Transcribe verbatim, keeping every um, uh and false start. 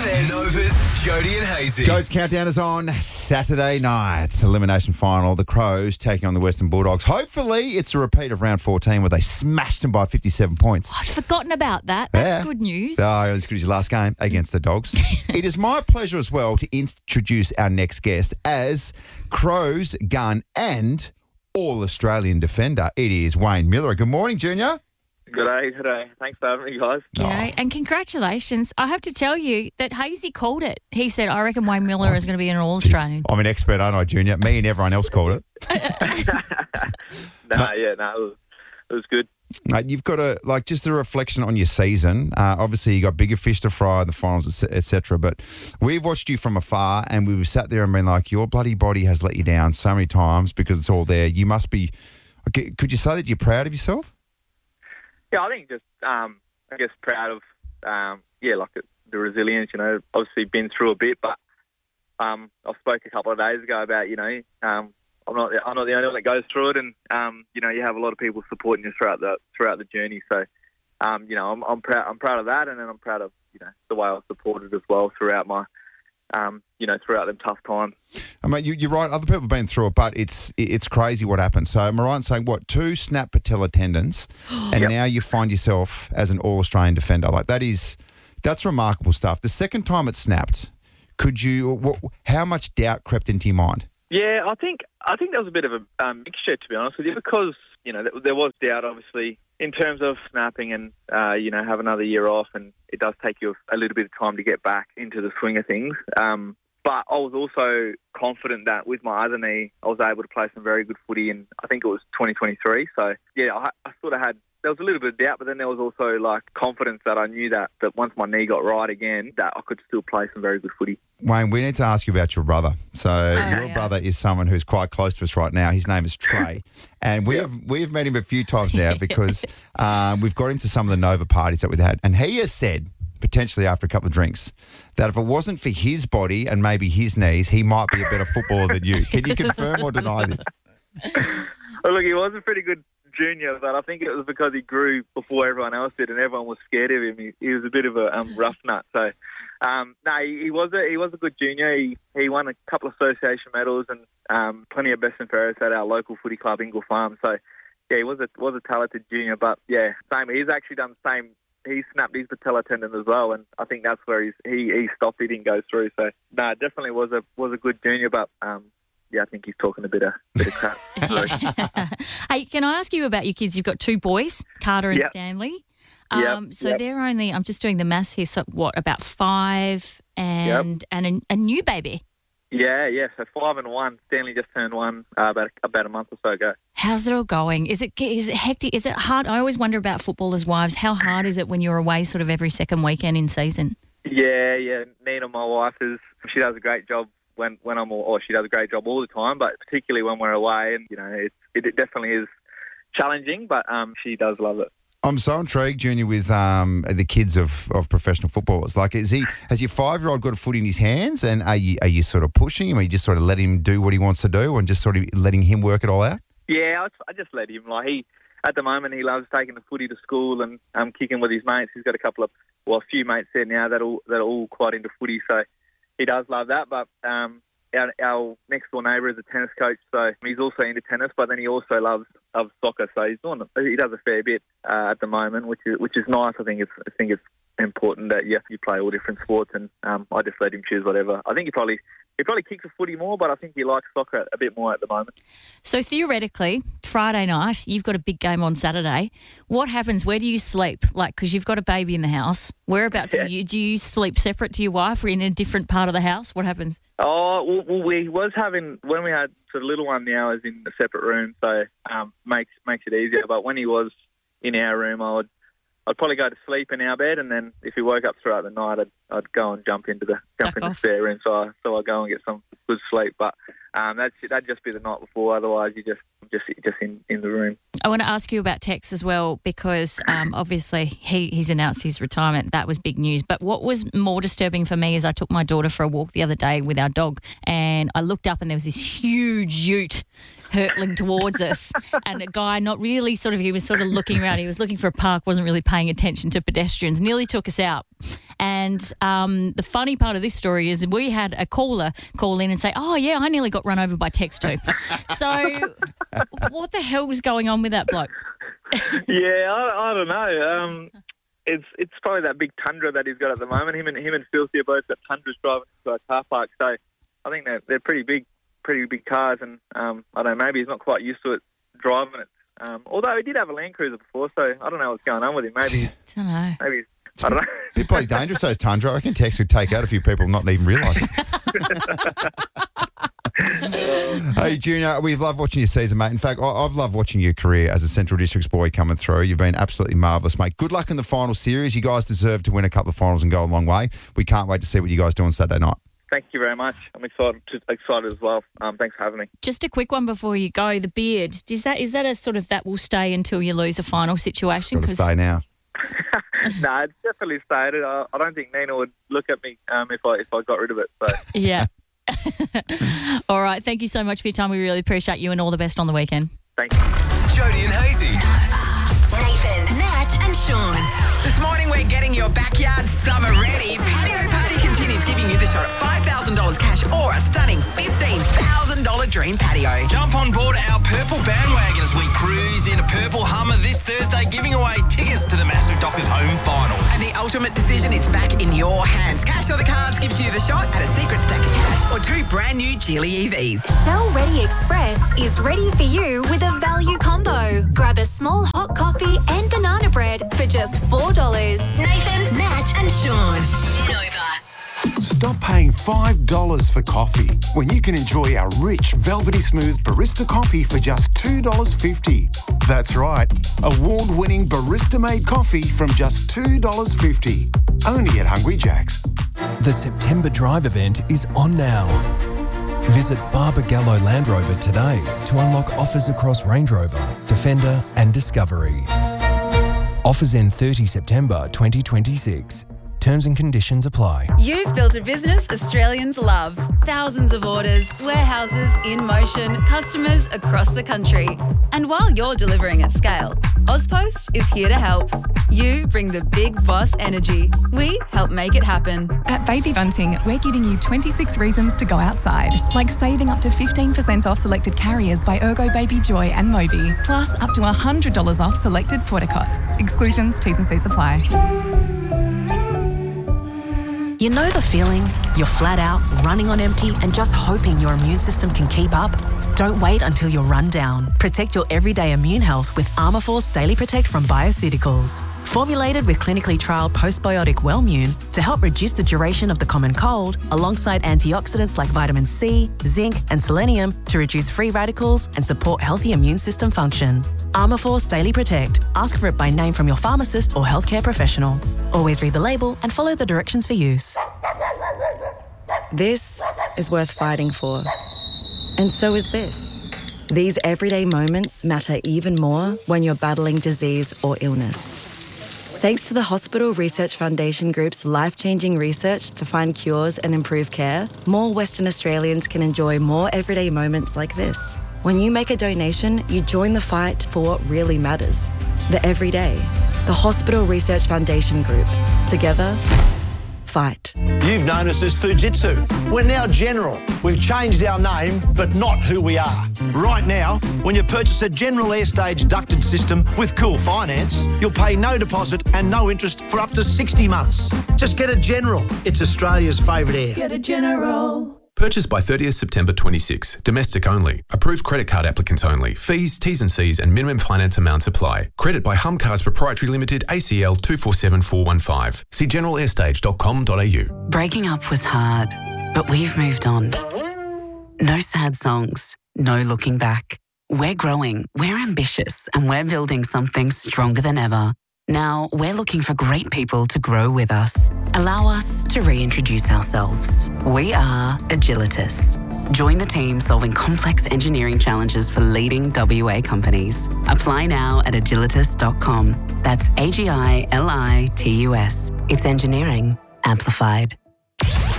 There's Nova's Jody and Hazy. Joe's Countdown is on Saturday night. Elimination final. The Crows taking on the Western Bulldogs. Hopefully, it's a repeat of round fourteen where they smashed them by fifty-seven points. I'd forgotten about that. That's Yeah. good news. Oh, it's good as your last game against the Dogs. It is my pleasure as well to introduce our next guest as Crows gun and All-Australian defender. It is Wayne Miller. Good morning, Junior. Good day, good day. Thanks for having me, guys. G'day, and congratulations. I have to tell you that Hazy called it. He said, I reckon Wayne Miller is going to be an All-Australian. I'm an expert, aren't I, Junior? Me and everyone else called it. no, no, yeah, no, it was, it was good. Mate, you've got a, like, just a reflection on your season. Uh, obviously, you got bigger fish to fry in the finals, et cetera. But we've watched you from afar and we've sat there and been like, your bloody body has let you down so many times because it's all there. You must be, okay, could you say that you're proud of yourself? Yeah, I think just, um, I guess, proud of, um, yeah, like the, the resilience, you know, obviously been through a bit, but um, I spoke a couple of days ago about, you know, um, I'm not, I'm not the only one that goes through it, and um, you know, you have a lot of people supporting you throughout the throughout the journey. So, um, you know, I'm, I'm proud, I'm proud of that, and then I'm proud of, you know, the way I was supported as well throughout my, um, you know, throughout them tough times. I mean, you, you're right. Other people have been through it, but it's it's crazy what happened. So, am I right in saying what two snap patella tendons, and Yep. now you find yourself as an All-Australian defender? Like that is, that's remarkable stuff. The second time it snapped, could you? What, how much doubt crept into your mind? Yeah, I think I think there was a bit of a um, mixture, to be honest with you, because you know there, there was doubt, obviously, in terms of snapping and uh, you know have another year off, and it does take you a little bit of time to get back into the swing of things. Um, but I was also confident that with my other knee, I was able to play some very good footy, and I think it was twenty twenty-three. So yeah, I, I sort of had. There was a little bit of doubt, but then there was also like confidence that I knew that, that once my knee got right again, that I could still play some very good footy. Wayne, we need to ask you about your brother. So Oh, your yeah. brother is someone who's quite close to us right now. His name is Trey. And we have we've met him a few times now because um, we've got him to some of the Nova parties that we've had. And he has said, potentially after a couple of drinks, that if it wasn't for his body and maybe his knees, he might be a better footballer than you. Can you confirm or deny this? Well, look, he was a pretty good junior, but I think it was because he grew before everyone else did, and everyone was scared of him. He, he was a bit of a um, rough nut. So, um, no, he, he was a he was a good junior. He he won a couple of association medals and um, plenty of best and fairest at our local footy club, Ingle Farm. So, yeah, he was a was a talented junior. But yeah, same. He's actually done the same. He snapped his patella tendon as well, and I think that's where he's, he he stopped. He didn't go through. So, no, definitely was a was a good junior, but. Um, Yeah, I think he's talking a bit of, bit of crap. Hey, can I ask you about your kids? You've got two boys, Carter and Yep. Stanley. Yep, Um, so yep. they're only, I'm just doing the maths here, so what, about five and and a, a new baby. Yeah, yeah. So five and one. Stanley just turned one uh, about about a month or so ago. How's it all going? Is it is it hectic? Is it hard? I always wonder about footballers' wives. How hard is it when you're away sort of every second weekend in season? Yeah, yeah. Nina, my wife, is she does a great job when when I'm, or she does a great job all the time, but particularly when we're away, and you know, it it definitely is challenging, but um, she does love it. I'm so intrigued, Junior, with um, the kids of, of professional footballers. Like, is he has your five-year-old got a foot in his hands, and are you are you sort of pushing him, or you just sort of let him do what he wants to do, and just sort of letting him work it all out? Yeah, I, I just let him. Like he, at the moment, he loves taking the footy to school and um, kicking with his mates. He's got a couple of, well, a few mates there now that all that are all quite into footy, so he does love that. But um, our, our next door neighbour is a tennis coach, so he's also into tennis. But then he also loves loves soccer, so he's doing he does a fair bit uh, at the moment, which is which is nice. I think it's I think it's important that you you play all different sports, and um, I just let him choose whatever. I think he probably. He probably kicks a footy more, but I think he likes soccer a bit more at the moment. So theoretically, Friday night, you've got a big game on Saturday. What happens? Where do you sleep? Like, because you've got a baby in the house. Whereabouts Yeah. do you do you sleep separate to your wife or in a different part of the house? What happens? Oh, well, well, we was having, when we had the little one now is in a separate room, so um, makes makes it easier. But when he was in our room, I would I'd probably go to sleep in our bed, and then if he woke up throughout the night, I'd I'd go and jump into the jump Duck in the off. spare room, so I, so I go and get some good sleep. But um, that's that'd just be the night before. Otherwise, you just just just in, in the room. I want to ask you about Tex as well because um, obviously he, he's announced his retirement. That was big news. But what was more disturbing for me is I took my daughter for a walk the other day with our dog, and I looked up and there was this huge ute hurtling towards us, and a guy not really sort of, he was sort of looking around. He was looking for a park, wasn't really paying attention to pedestrians, nearly took us out. And um, the funny part of this story is we had a caller call in and say, oh, yeah, I nearly got run over by text too. So what the hell was going on with that bloke? Yeah, I, I don't know. Um, it's it's probably that big Tundra that he's got at the moment. Him and him and Filthy are both got Tundras driving to our car park. So I think they're, they're pretty big, pretty big cars. And um, I don't know, maybe he's not quite used to it driving it. Um, although he did have a Land Cruiser before, so I don't know what's going on with him. Maybe, I don't know. maybe I don't know. Bit bloody dangerous, those Tundra. I reckon Tex could take out a few people not even realising. Hey, Junior, we've loved watching your season, mate. In fact, I- I've loved watching your career as a Central Districts boy coming through. You've been absolutely marvellous, mate. Good luck in the final series. You guys deserve to win a couple of finals and go a long way. We can't wait to see what you guys do on Saturday night. Thank you very much. I'm excited, excited as well. Um, thanks for having me. Just a quick one before you go. The beard, is that is that a sort of that will stay until you lose a final situation? Got to stay now. No, it's definitely stayed. I, I don't think Nina would look at me um, if I if I got rid of it. So Yeah. All right. Thank you so much for your time. We really appreciate you and all the best on the weekend. thank you. Jody and Hazy. Nathan, Nat, and Sean. This morning we're getting your backyard summer ready. Patio Party continues giving you the shot at five thousand dollars cash or a stunning fifteen thousand dollars dream patio. Jump on board our purple bandwagon as we cruise in a purple Hummer this Thursday, giving away tickets to the massive Dockers home final. And the ultimate decision is back in your hands. Cash or the Cards gives you the shot at a secret stack of cash or two brand new Geely E Vs. Shell Ready Express is ready for you with a value combo. Grab a small hot coffee and banana bread for just four dollars. Nathan, Nat, and Sean. Nova. Stop paying five dollars for coffee when you can enjoy our rich, velvety smooth barista coffee for just two dollars fifty. That's right, award-winning barista-made coffee from just two dollars fifty. Only at Hungry Jack's. The September Drive event is on now. Visit Barbagallo Land Rover today to unlock offers across Range Rover, Defender and Discovery. Offers end thirtieth September twenty twenty-six. Terms and conditions apply. You've built a business Australians love. Thousands of orders, warehouses in motion, customers across the country. And while you're delivering at scale, Ozpost is here to help. You bring the big boss energy. We help make it happen. At Baby Bunting, we're giving you twenty-six reasons to go outside, like saving up to fifteen percent off selected carriers by Ergo Baby Joy and Moby, plus up to one hundred dollars off selected porta-cots. Exclusions, T's and C's apply. You know the feeling? You're flat out, running on empty, and just hoping your immune system can keep up? Don't wait until you're run down. Protect your everyday immune health with Armourforce Daily Protect from Bioceuticals. Formulated with clinically trialled postbiotic Wellmune to help reduce the duration of the common cold, alongside antioxidants like vitamin C, zinc, and selenium to reduce free radicals and support healthy immune system function. Armourforce Daily Protect. Ask for it by name from your pharmacist or healthcare professional. Always read the label and follow the directions for use. This is worth fighting for. And so is this. These everyday moments matter even more when you're battling disease or illness. Thanks to the Hospital Research Foundation Group's life-changing research to find cures and improve care, more Western Australians can enjoy more everyday moments like this. When you make a donation, you join the fight for what really matters. The everyday. The Hospital Research Foundation Group. Together, fight. You've known us as Fujitsu. We're now General. We've changed our name, but not who we are. Right now, when you purchase a General Airstage ducted system with Cool Finance, you'll pay no deposit and no interest for up to sixty months. Just get a General. It's Australia's favourite air. Get a General. Purchased by thirtieth September twenty-six. Domestic only. Approved credit card applicants only. Fees, T's and C's and minimum finance amounts apply. Credit by Humcars Proprietary Limited, A C L two four seven four one five. See general airstage dot com dot a u. Breaking up was hard, but we've moved on. No sad songs, no looking back. We're growing, we're ambitious, and we're building something stronger than ever. Now, we're looking for great people to grow with us. Allow us to reintroduce ourselves. We are Agilitas. Join the team solving complex engineering challenges for leading W A companies. Apply now at agilitas dot com. That's A G I L I T U S. It's engineering amplified.